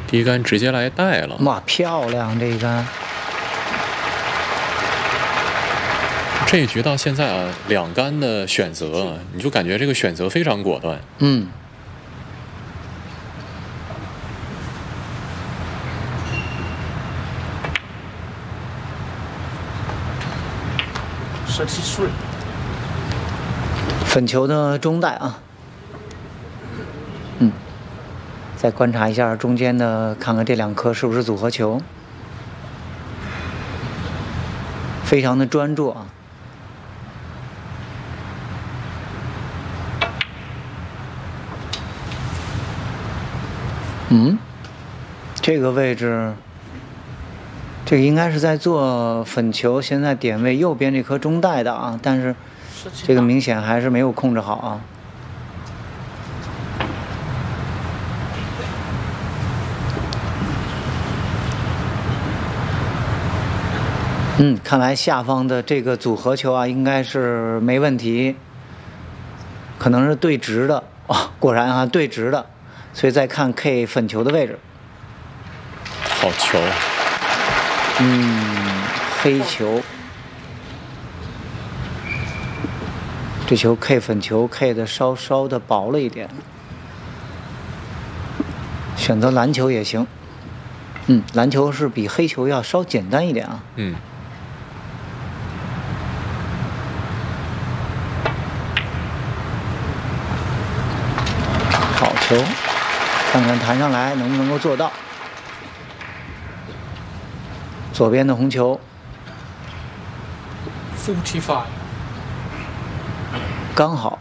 第一杆直接来带了， 哇，漂亮这一杆！ 这一局到现在啊，2杆的选择，你就感觉这个选择非常果断。 嗯。粉球的中带啊，再观察一下中间的，看看这2颗是不是组合球，非常的专注啊。这个位置，这个应该是在做粉球，现在点位右边这颗中带的啊，但是这个明显还是没有控制好啊。看来下方的这个组合球啊，应该是没问题，可能是对直的啊，果然啊对直的，所以再看 K 粉球的位置。 好球。 黑球，这球 K 粉球 K 的稍稍的薄了一点，选择蓝球也行。蓝球是比黑球要稍简单一点啊。好球，看看弹上来能不能够做到。左边的红球 45， 刚好。